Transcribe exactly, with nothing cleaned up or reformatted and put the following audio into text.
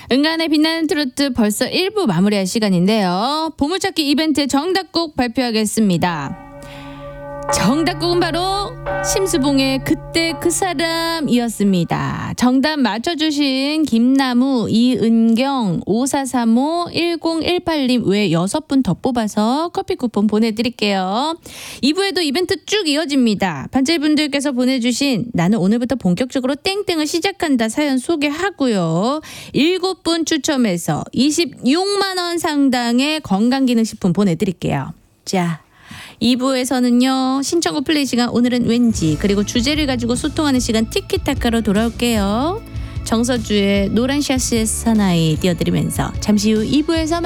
은간의 빛나는 트로트 벌써 일 부 마무리할 시간인데요. 보물찾기 이벤트 정답곡 발표하겠습니다. 정답곡은 바로 심수봉의 그때 그 사람이었습니다. 정답 맞춰주신 김나무, 이은경, 오사삼오, 일공일팔님 외 여섯 분 더 뽑아서 커피 쿠폰 보내드릴게요. 이 부에도 이벤트 쭉 이어집니다. 반짝이분들께서 보내주신 나는 오늘부터 본격적으로 땡땡을 시작한다 사연 소개하고요. 일곱 분 추첨해서 이십육만 원 상당의 건강기능식품 보내드릴게요. 자, 이 부에서는요. 신청곡 플레이 시간 오늘은 왠지 그리고 주제를 가지고 소통하는 시간 티키타카로 돌아올게요. 정서주의 노란 샤스의 사나이 띄워드리면서 잠시 후 이 부에서